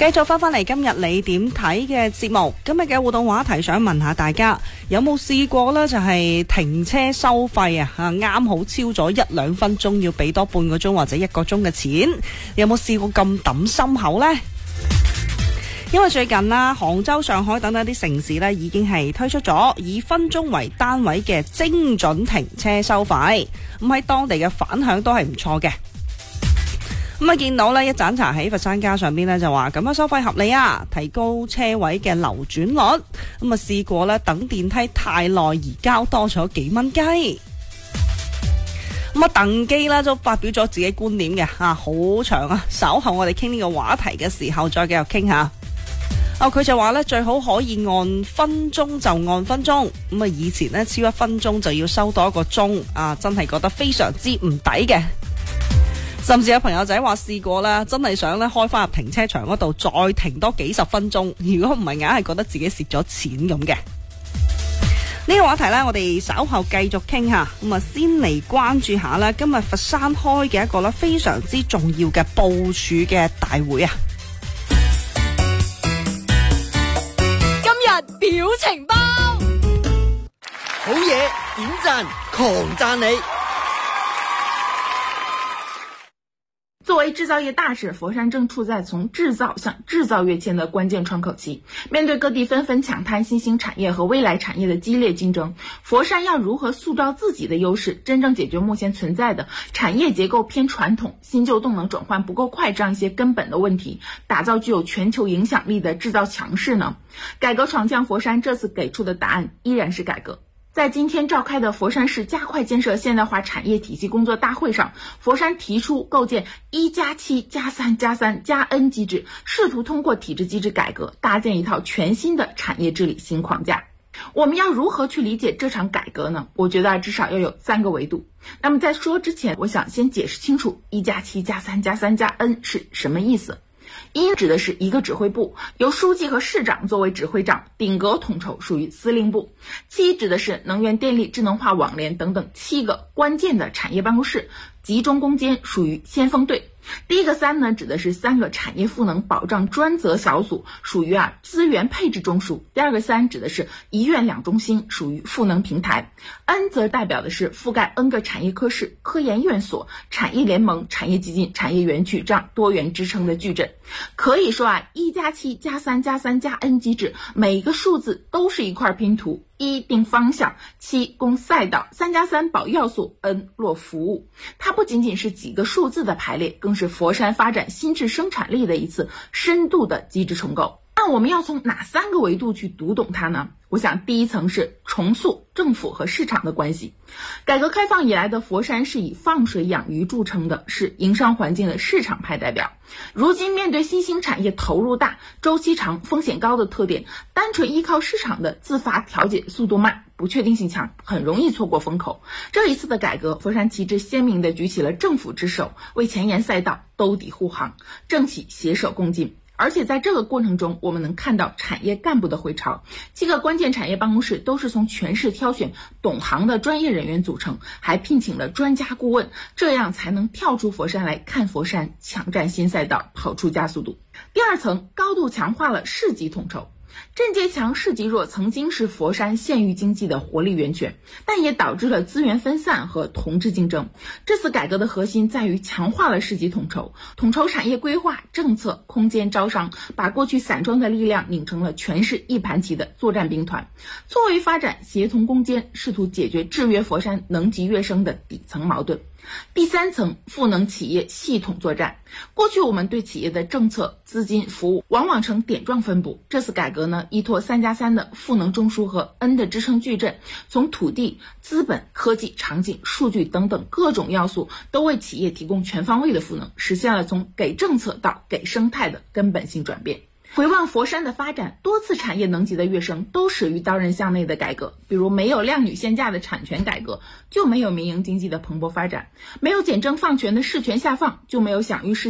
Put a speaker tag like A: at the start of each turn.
A: 繼續翻嚟今日你點睇嘅節目，今日嘅互動話題想問下大家，有冇試過呢？就係停車收費啊，啱好超咗1-2分鐘要俾多半個鐘或者1個鐘嘅錢，有冇試過咁抌心口呢？因為最近啦，杭州、上海等等啲城市呢已經係推出咗以分鐘為單位嘅精準停車收費，咁喺當地嘅反響都係唔錯嘅。咁啊，見到呢一盞茶喺佛山家上邊呢就話咁樣收費合理啊，提高車位嘅流轉率。咁啊，試過呢等電梯太耐而交多咗幾蚊雞。咁啊，鄧基呢都發表咗自己觀點嘅，好長啊。稍後我哋傾呢個話題嘅時候再繼續傾下。佢就話呢最好可以按分鐘就按分鐘。咁啊，以前呢超1分鐘就要收多1個鐘啊，真係覺得非常之唔抵嘅。甚至有朋友仔話試過啦，真係想咧開翻入停車場嗰度再停多幾十分鐘，如果唔係硬係覺得自己蝕咗錢咁嘅。呢個話題呢，我哋稍後繼續傾下。咁啊，先嚟關注下啦，今日佛山開嘅一個咧非常之重要嘅部署嘅大會啊！
B: 今日表情包，
C: 好嘢，點讚，狂讚你！
D: 作为制造业大市，佛山正处在从制造向制造跃迁的关键窗口期。面对各地纷纷抢滩新兴产业和未来产业的激烈竞争，佛山要如何塑造自己的优势，真正解决目前存在的产业结构偏传统、新旧动能转换不够快这样一些根本的问题，打造具有全球影响力的制造强势呢？改革闯将佛山这次给出的答案依然是改革。在今天召开的佛山市加快建设现代化产业体系工作大会上，佛山提出构建1+7+3+3+N 机制，试图通过体制机制改革，搭建一套全新的产业治理新框架。我们要如何去理解这场改革呢？我觉得至少要有3个维度。那么在说之前，我想先解释清楚1+7+3+3+N 是什么意思。1指的是一个指挥部，由书记和市长作为指挥长，顶格统筹，属于司令部。7指的是能源、电力、智能化、网联等等7个关键的产业办公室，集中攻坚，属于先锋队。第一个3呢，指的是3个产业赋能保障专责小组，属于资源配置中枢。第二个3指的是1院2中心，属于赋能平台。N 则代表的是覆盖 N 个产业科室、科研院所、产业联盟、产业基金、产业园区这样多元支撑的矩阵。可以说1+7+3+3+N 机制，每一个数字都是一块拼图。1定方向，7攻赛道，3+3保要素，N 落服务。它不仅仅是几个数字的排列，更是佛山发展新质生产力的一次深度的机制重构。那我们要从哪3个维度去读懂它呢？我想第一层是重塑政府和市场的关系。改革开放以来的佛山是以放水养鱼著称的，是营商环境的市场派代表。如今面对新兴产业投入大、周期长、风险高的特点，单纯依靠市场的自发调节速度慢、不确定性强，很容易错过风口。这一次的改革，佛山旗帜鲜明地举起了政府之手，为前沿赛道兜底护航，政企携手共进。而且在这个过程中，我们能看到产业干部的回潮，7个关键产业办公室都是从全市挑选懂行的专业人员组成，还聘请了专家顾问，这样才能跳出佛山来看佛山，抢占新赛道，跑出加速度。第二层，高度强化了市级统筹。镇街强市级弱曾经是佛山县域经济的活力源泉，但也导致了资源分散和同质竞争。这次改革的核心在于强化了市级统筹，统筹产业规划、政策、空间、招商，把过去散装的力量拧成了全市一盘棋的作战兵团，错位发展，协同攻坚，试图解决制约佛山能级跃升的底层矛盾。第3层，赋能企业系统作战。过去我们对企业的政策、资金、服务往往呈点状分布，这次改革呢，依托3+3的赋能中枢和 N 的支撑矩阵，从土地、资本、科技、场景、数据等等各种要素，都为企业提供全方位的赋能，实现了从给政策到给生态的根本性转变。回望佛山的发展，多次产业能级的跃升都始于刀刃向内的改革，比如没有量女限价的产权改革，就没有民营经济的蓬勃发展；没有简政放权的事权下放，就没有享誉世